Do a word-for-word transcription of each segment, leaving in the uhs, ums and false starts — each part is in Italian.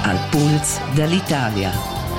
al Puls dell'Italia.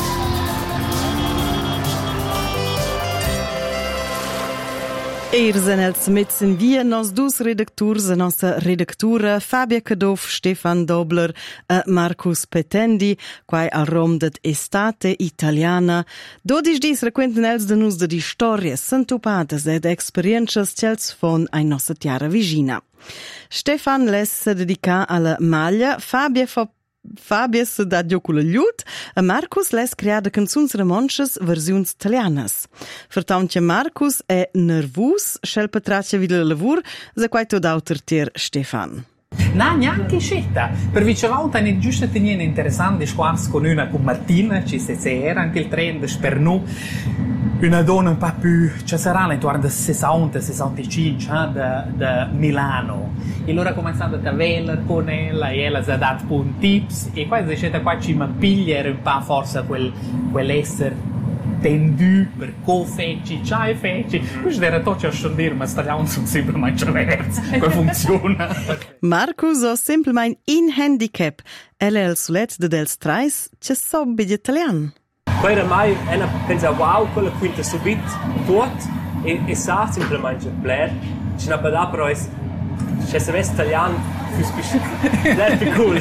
Ersen els metzen via nos dus redakturs, a nostra redaktura Fabia Cadoff, Stefan Dobler e Marcus Petendi, quai al rom det estate italiana. Dodic dis raquenten els de nus de di stories santupadas ed experiences cels fon ai nostra tiara vigina. Stefan les se dedica alla maglia, Fabia fa Fabia se da gioco la gliut, e Marcus les creada canzuns romanches versiuns italianas. Vertauntje Marcus è nervus, scel patraccia vide lavur, za quai to d'auter tier Stefan. No, neanche scelta. Per vice volta ne giusto tenere interessante squars con una con Martina, ci se era anche il trend per noi. Una donna un po' più, ci sarà intorno a sessanta sessantacinque da Milano. E allora ha cominciato a vedere con ella e ella ci ha dato un tips e quasi scelta qua ci mi pigliare un po' forse quel, quell'essere tendu per co feci, ciao feci. Questo era tutto a scendere, ma stagliamo sono sempre mai diversi. Come funziona? Marcus ha semplicemente in handicap. Ella è il sulet de dels trais, c'è so bidi italian. Quella mai è pensa wow, quella quinta subit tot e e sa semplicemente player. Ci na pada però è c'è semestre italiano più specifico. Più cool.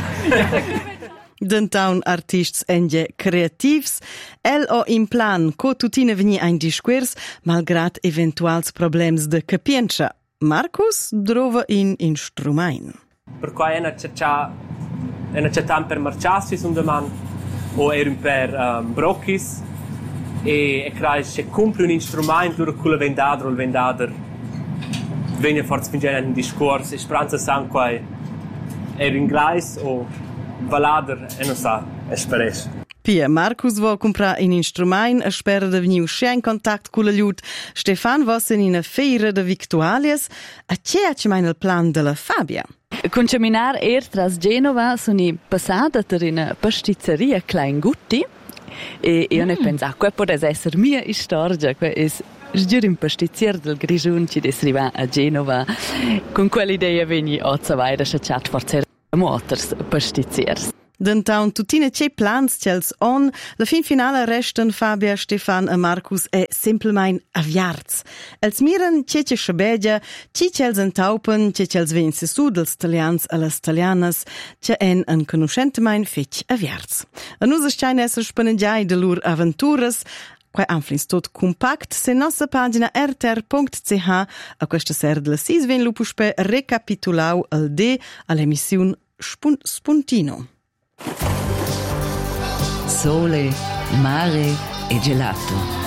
Dentown artists enge creativs, el o in plan co tutine veni ein disquers, malgrat eventuals problems de capienza. Marcus drova in instrument. Per qua è una certa è una certa per marciassi un domani o er per um, brocchis e e crai se compri un strumento loro con il vendador il vendador viene forse fingere un discorso e speranza san qua er inglese o valader e non sa esperes. Pia Marcus vo comprar un instrument e spera de venir uscire in contact con la gliut. Stefan vos in una feira de victualias a c'è a mein il plan della Fabia. Con caminar er tras Genova sono passata per una pasticceria Klein Gutti e io mm. ne pensavo, qua potrebbe essere mia storia, qua è giuro un pasticcier del Grigiun che arriva a Genova. Con quell'idea veni a Zavaida chat forse motors pasticciers. Dentown tutine c'è plans cels on, la fin finale restan Fabia, Stefan e Marcus e semplicemente aviarts. Els miren c'è c'è schabedia, c'è c'els entaupen, c'è c'els vense su dels italians e les italianas, c'è en en conoscentemein fitch aviarts. A nus schein esser spanengiai de lur aventuras, quai anflins tot compact, se nostra pagina r t r punct c h a questa sera della sis ven lupuspe recapitulau al D all'emissiun Spun- Spuntino. Sole, mare e gelato.